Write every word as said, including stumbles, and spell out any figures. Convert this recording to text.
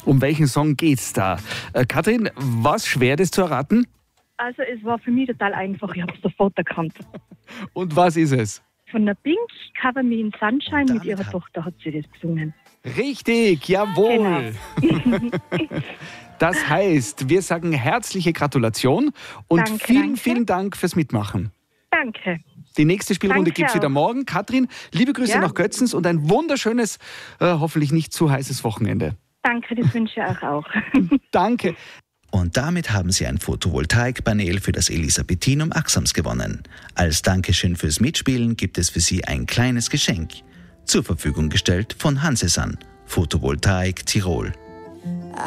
Um welchen Song geht's da? Äh, Katrin, was schwer, das zu erraten? Also es war für mich total einfach, ich habe es sofort erkannt. Und was ist es? Von der Pink, Cover Me in Sunshine, mit ihrer hat- Tochter hat sie das gesungen. Richtig, jawohl. Genau. Das heißt, wir sagen herzliche Gratulation und Danke, vielen, danke. vielen Dank fürs Mitmachen. Danke. Die nächste Spielrunde Danke gibt es wieder auch. morgen. Katrin, liebe Grüße Ja. nach Götzens und ein wunderschönes, äh, hoffentlich nicht zu heißes Wochenende. Danke, das wünsche ich euch auch. Danke. Und damit haben Sie ein Photovoltaikpanel für das Elisabethinum Axams gewonnen. Als Dankeschön fürs Mitspielen gibt es für Sie ein kleines Geschenk. Zur Verfügung gestellt von Hansesan, Photovoltaik Tirol.